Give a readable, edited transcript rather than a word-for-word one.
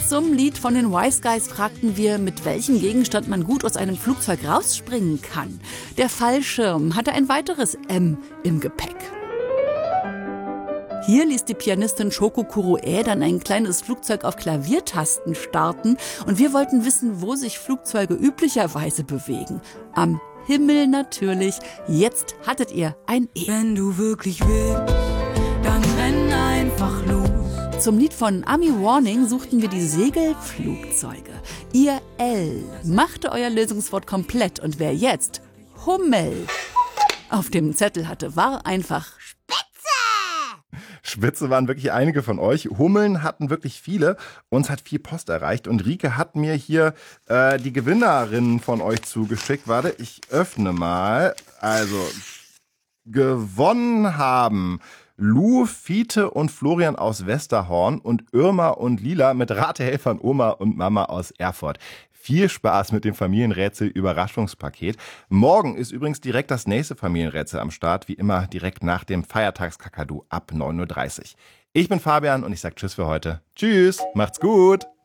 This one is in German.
Zum Lied von den Wise Guys fragten wir, mit welchem Gegenstand man gut aus einem Flugzeug rausspringen kann. Der Fallschirm hatte ein weiteres M im Gepäck. Hier ließ die Pianistin Shoko Kuroe dann ein kleines Flugzeug auf Klaviertasten starten und wir wollten wissen, wo sich Flugzeuge üblicherweise bewegen. Am Himmel natürlich. Jetzt hattet ihr ein E. Wenn du wirklich willst, dann renn einfach los. Zum Lied von Army Warning suchten wir die Segelflugzeuge. Ihr L machte euer Lösungswort komplett und wer jetzt Hummel auf dem Zettel hatte, war einfach Spitze waren wirklich einige von euch. Hummeln hatten wirklich viele. Uns hat viel Post erreicht. Und Rike hat mir hier die Gewinnerinnen von euch zugeschickt. Warte, ich öffne mal. Also, gewonnen haben Lou, Fiete und Florian aus Westerhorn und Irma und Lila mit Ratehelfern Oma und Mama aus Erfurt. Viel Spaß mit dem Familienrätsel-Überraschungspaket. Morgen ist übrigens direkt das nächste Familienrätsel am Start, wie immer direkt nach dem Feiertagskakadu ab 9:30 Uhr. Ich bin Fabian und ich sage Tschüss für heute. Tschüss, macht's gut.